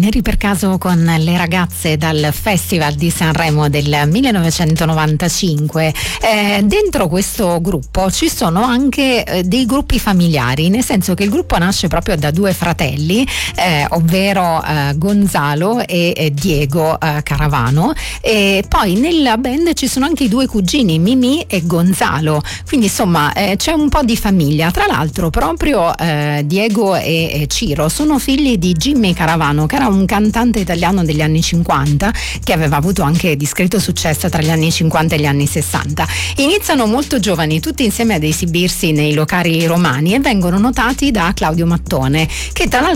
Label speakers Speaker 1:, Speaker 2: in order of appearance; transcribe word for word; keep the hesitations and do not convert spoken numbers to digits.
Speaker 1: Neri per caso con le ragazze dal Festival di Sanremo del millenovecentonovantacinque. Eh, dentro questo gruppo ci sono anche eh, dei gruppi familiari, nel senso che il gruppo nasce proprio da due fratelli, eh, ovvero eh, Gonzalo e eh, Diego eh, Caravano, e poi nella band ci sono anche i due cugini Mimì e Gonzalo, quindi insomma eh, c'è un po' di famiglia. Tra l'altro proprio eh, Diego e, e Ciro sono figli di Jimmy Caravano, che era un cantante italiano degli anni cinquanta che aveva avuto anche discreto successo tra gli anni cinquanta e gli anni sessanta. Iniziano molto giovani tutti insieme ad esibirsi nei locali romani e vengono notati da Claudio Mattone, che tra l'altro